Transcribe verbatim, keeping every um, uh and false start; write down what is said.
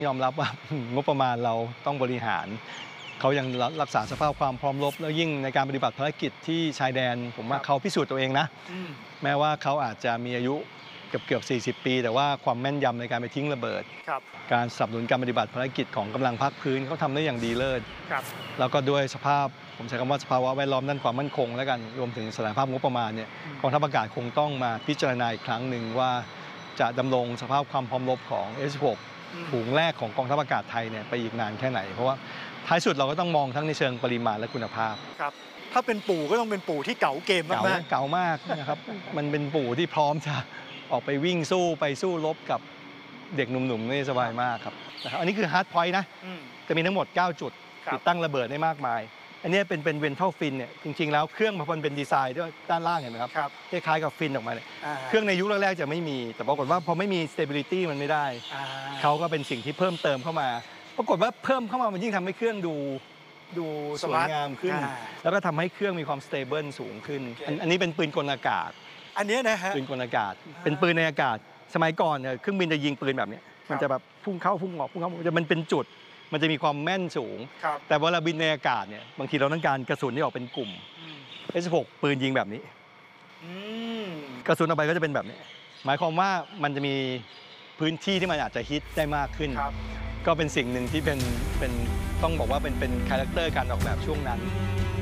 ยอมรับว่า งบประมาณเราต้องบริหารเขายังรักษาสภาพความพร้อมรบแล้วยิ่งในการปฏิบัติภารกิจที่ชายแดนผมว่าเขาพิสูจน์ตัวเองนะแม้ว่าเขาอาจจะมีอายุเกือบเกือบสี่สิบปีแต่ว่าความแม่นยำในการไปทิ้งระเบิดการสนับสนุนการปฏิบัติภารกิจของกำลังภาคพื้นเขาทำได้อย่างดีเลิศแล้วก็ด้วยสภาพผมใช้คำว่าสภาวะแวดล้อมด้านความมั่นคงแล้วกันรวมถึงสถานภาพงบประมาณเนี่ยกองทัพอากาศคงต้องมาพิจารณาอีกครั้งหนึ่งว่าจะดำรงสภาพความพร้อมรบของ เอฟ สิบหก ฝูงแรกของกองทัพอากาศไทยเนี่ยไปอีกนานแค่ไหนเพราะว่าท้ายสุดเราก็ต้องมองทั้งในเชิงปริมาณและคุณภาพครับถ้าเป็นปู่ก็ต้องเป็นปู่ที่เก๋าเกมมากๆเก๋ามากนะครับมันเป็นปู่ที่พร้อมจะออกไปวิ่งสู้ไปสู้รบกับเด็กหนุ่มๆนี่สบายมากครับนะครับอันนี้คือฮาร์ดพอยต์นะจะมีทั้งหมดเก้าจุดติดตั้งระเบิดได้มากมายอันนี้เป็นเป็นเวนทัลฟินเนี่ยจริงๆแล้วเครื่องมันเป็นดีไซน์ด้วยด้านล่างเห็นไหมครับคล้ายๆกับฟินออกมาเนี่ยเครื่องในยุคแรกๆจะไม่มีแต่ปรากฏว่าพอไม่มี stability มันไม่ได้เขาก็เป็นสิ่งที่เพิ่มเติมเข้ามาปรากฏว่าเพิ่มเข้ามามันยิ่งทำให้เครื่องดูดูสวยงามขึ้นแล้วก็ทำให้เครื่องมีความ stable สูงขึ้นอันนี้เป็นปืนกลอากาศอันนี้นะฮะปืนกลอากาศเป็นปืนในอากาศสมัยก่อนเนี่ยเครื่องบินจะยิงปืนแบบนี้มันจะแบบพุ่งเข้าพุ่งออกพุ่งเข้าจะมันเป็นจุดมันจะมีความแม่นสูงแต่เวลาบินในอากาศเนี่ยบางทีเราต้องการกระสุนที่ออกเป็นกลุ่ม เอส สิบหก ปืนยิงแบบนี้กระสุนออกไปก็จะเป็นแบบนี้หมายความว่ามันจะมีพื้นที่ที่มันอาจจะฮิตได้มากขึ้นก็เป็นสิ่งหนึ่งที่เป็นเป็นต้องบอกว่าเป็นเป็นคาแรคเตอร์การออกแบบช่วงนั้น